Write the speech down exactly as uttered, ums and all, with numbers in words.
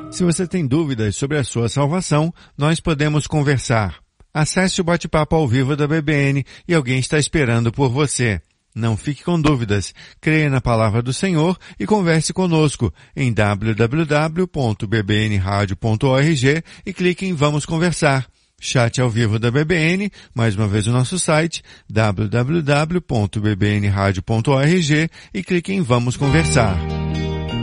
Se você tem dúvidas sobre a sua salvação, nós podemos conversar. Acesse o bate-papo ao vivo da B B N e alguém está esperando por você. Não fique com dúvidas. Creia na palavra do Senhor e converse conosco em w w w ponto b b n radio ponto org e clique em Vamos Conversar. Chat ao vivo da B B N, mais uma vez o nosso site w w w ponto b b n radio ponto org e clique em Vamos Conversar.